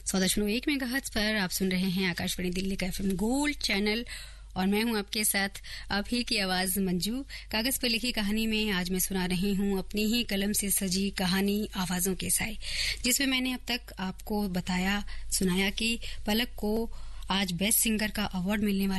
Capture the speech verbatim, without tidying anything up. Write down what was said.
सौ दशमलव एक मेगाहर्ट्ज पर आप सुन रहे हैं आकाशवाणी दिल्ली का एफएम गोल्ड चैनल और मैं हूं आपके साथ आप ही की आवाज मंजू। कागज पर लिखी कहानी में आज मैं सुना रही हूं अपनी ही कलम से सजी कहानी आवाजों के साए, जिसमें मैंने अब तक आपको बताया सुनाया कि पलक को आज बेस्ट सिंगर का अवार्ड मिलने वाला